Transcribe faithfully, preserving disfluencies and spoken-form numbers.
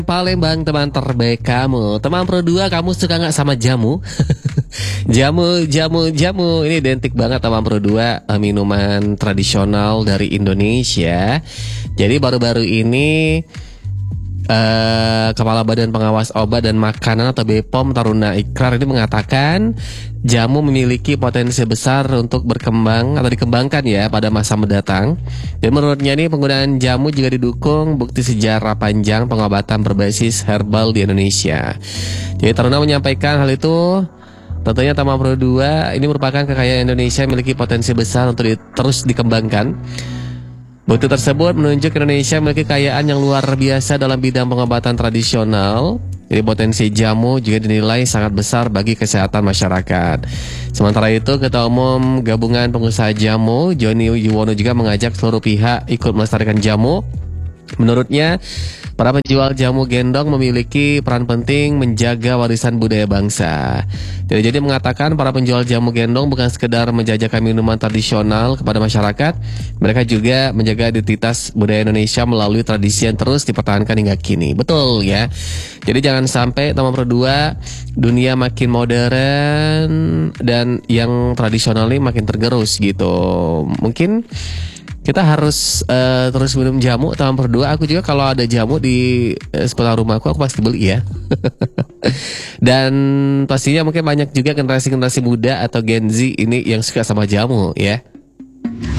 Palembang, teman terbaik kamu. Teman Pro dua, kamu suka nggak sama jamu? Jamu, jamu, jamu. Ini identik banget teman Pro dua, eh, minuman tradisional dari Indonesia. Jadi baru-baru ini eh, Kepala Badan Pengawas Obat dan Makanan atau B P O M Taruna Ikrar ini mengatakan jamu memiliki potensi besar untuk berkembang atau dikembangkan ya pada masa mendatang. Dan menurutnya nih, penggunaan jamu juga didukung bukti sejarah panjang pengobatan berbasis herbal di Indonesia. Jadi Taruna menyampaikan hal itu. Tentunya Taman Pro dua ini merupakan kekayaan Indonesia yang memiliki potensi besar untuk di, terus dikembangkan. Bukti tersebut menunjuk Indonesia memiliki kekayaan yang luar biasa dalam bidang pengobatan tradisional. Jadi potensi jamu juga dinilai sangat besar bagi kesehatan masyarakat. Sementara itu, Ketua Umum Gabungan Pengusaha Jamu, Joni Yuwono, juga mengajak seluruh pihak ikut melestarikan jamu. Menurutnya, para penjual jamu gendong memiliki peran penting menjaga warisan budaya bangsa. Jadi, jadi mengatakan para penjual jamu gendong bukan sekedar menjajakan minuman tradisional kepada masyarakat, mereka juga menjaga identitas budaya Indonesia melalui tradisi yang terus dipertahankan hingga kini. Betul ya. Jadi jangan sampai Taman Pro dua dunia makin modern dan yang tradisional ini makin tergerus gitu. Mungkin kita harus uh, terus minum jamu Taman Pro dua. Aku juga kalau ada jamu di uh, sebelah rumahku, aku pasti beli ya. Dan pastinya mungkin banyak juga generasi-generasi muda atau Gen Z ini yang suka sama jamu ya.